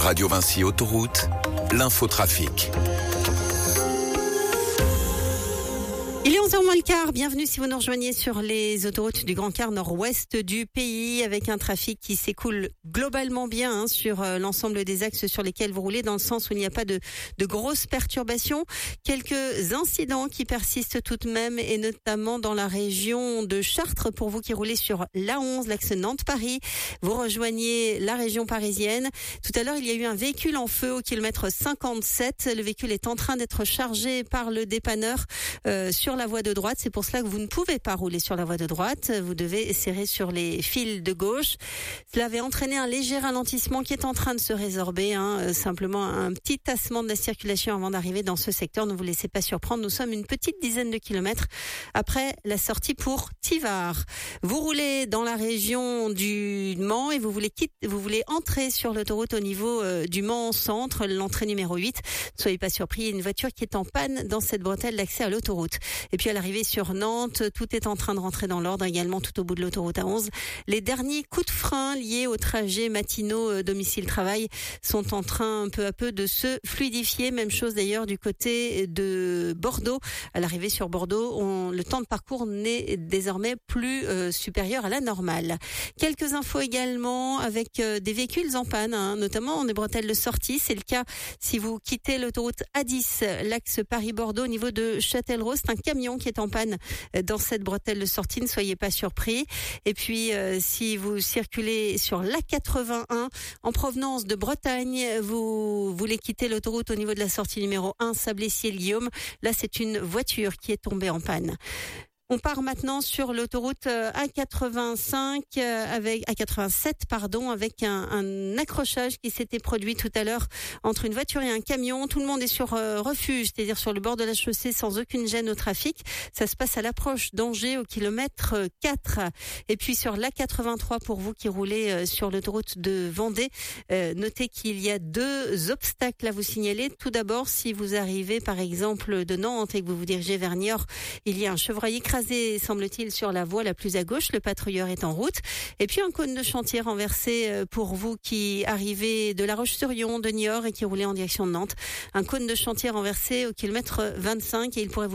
Radio Vinci Autoroute, l'infotrafic. Il est 11h moins le quart, bienvenue si vous nous rejoignez sur les autoroutes du Grand Quart nord-ouest du pays avec un trafic qui s'écoule globalement bien sur l'ensemble des axes sur lesquels vous roulez, dans le sens où il n'y a pas de grosses perturbations. Quelques incidents qui persistent tout de même et notamment dans la région de Chartres pour vous qui roulez sur l'A11, l'axe Nantes-Paris. Vous rejoignez la région parisienne. Tout à l'heure, il y a eu un véhicule en feu au kilomètre 57. Le véhicule est en train d'être chargé par le dépanneur sur la voie de droite. C'est pour cela que vous ne pouvez pas rouler sur la voie de droite. Vous devez serrer sur les fils de gauche. Cela avait entraîné un léger ralentissement qui est en train de se résorber. Simplement un petit tassement de la circulation avant d'arriver dans ce secteur. Ne vous laissez pas surprendre. Nous sommes une petite dizaine de kilomètres après la sortie pour Thivard. Vous roulez dans la région du Mans et vous voulez entrer sur l'autoroute au niveau du Mans centre, l'entrée numéro 8. Ne soyez pas surpris, il y a une voiture qui est en panne dans cette bretelle d'accès à l'autoroute. Et puis à l'arrivée sur Nantes, tout est en train de rentrer dans l'ordre également tout au bout de l'autoroute A11. Les derniers coups de frein liés aux trajets matinaux domicile-travail sont en train peu à peu de se fluidifier. Même chose d'ailleurs du côté de Bordeaux. À l'arrivée sur Bordeaux, le temps de parcours n'est désormais plus supérieur à la normale. Quelques infos également avec des véhicules en panne, notamment des bretelles de sortie. C'est le cas si vous quittez l'autoroute A10, l'axe Paris-Bordeaux au niveau de Châtellerault. C'est un camion qui est en panne dans cette bretelle de sortie, ne soyez pas surpris. Et puis, si vous circulez sur l'A81 en provenance de Bretagne, vous voulez quitter l'autoroute au niveau de la sortie numéro 1, Sablé-Ciel-Guillaume. Là, c'est une voiture qui est tombée en panne. On part maintenant sur l'autoroute A85 avec un accrochage qui s'était produit tout à l'heure entre une voiture et un camion. Tout le monde est sur refuge, c'est-à-dire sur le bord de la chaussée sans aucune gêne au trafic. Ça se passe à l'approche d'Angers au kilomètre 4. Et puis sur l'A83 pour vous qui roulez sur l'autoroute de Vendée, notez qu'il y a deux obstacles à vous signaler. Tout d'abord, si vous arrivez par exemple de Nantes et que vous vous dirigez vers Niort, il y a un chevreuil écrasé, semble-t-il, sur la voie la plus à gauche. Le patrouilleur est en route. Et puis un cône de chantier renversé pour vous qui arrivez de La Roche-sur-Yon, de Niort et qui roulez en direction de Nantes. Un cône de chantier renversé au kilomètre 25 et il pourrait vous